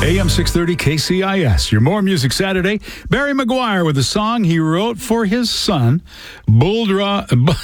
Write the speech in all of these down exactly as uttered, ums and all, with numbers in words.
A M six thirty K C I S, your More Music Saturday. Barry McGuire with a song he wrote for his son, Bulldra.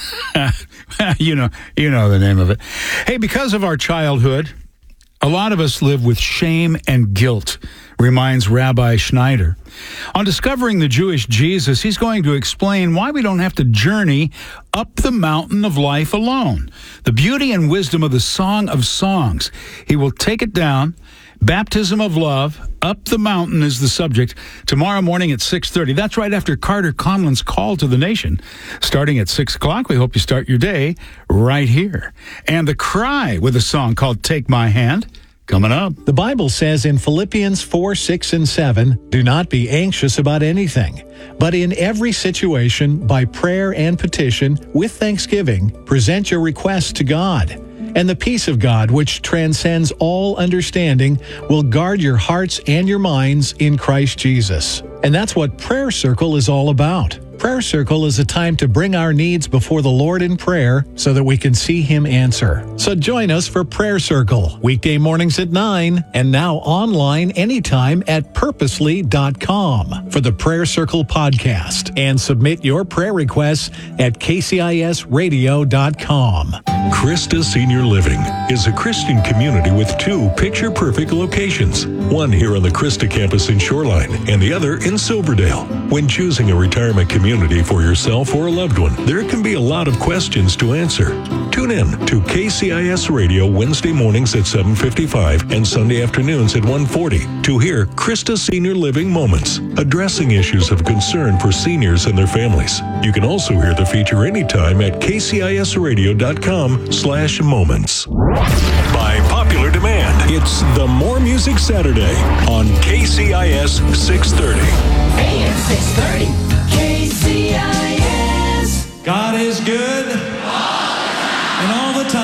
you know, you know the name of it. Hey, because of our childhood, a lot of us live with shame and guilt, reminds Rabbi Schneider. On discovering the Jewish Jesus, he's going to explain why we don't have to journey up the mountain of life alone. The beauty and wisdom of the Song of Songs. He will take it down. Baptism of Love, Up the Mountain is the subject, tomorrow morning at six thirty. That's right after Carter Conlon's Call to the Nation. Starting at six o'clock, we hope you start your day right here. And The Cry with a song called Take My Hand, coming up. The Bible says in Philippians four, six, and seven, do not be anxious about anything, but in every situation, by prayer and petition, with thanksgiving, present your requests to God. And the peace of God, which transcends all understanding, will guard your hearts and your minds in Christ Jesus. And that's what Prayer Circle is all about. Prayer Circle is a time to bring our needs before the Lord in prayer so that we can see Him answer. So join us for Prayer Circle, weekday mornings at nine, and now online anytime at purposely dot com for the Prayer Circle podcast. And submit your prayer requests at K C I S radio dot com. Christa Senior Living is a Christian community with two picture-perfect locations, one here on the Christa campus in Shoreline and the other in Silverdale. When choosing a retirement community for yourself or a loved one, there can be a lot of questions to answer. Tune in to K C I S Radio Wednesday mornings at seven fifty-five and Sunday afternoons at one forty to hear Christa Senior Living Moments, addressing issues of concern for seniors and their families. You can also hear the feature anytime at K C I S radio dot com slash moments. By popular demand, it's the More Music Saturday on K C I S six thirty. A M six thirty, K C I S. God is good.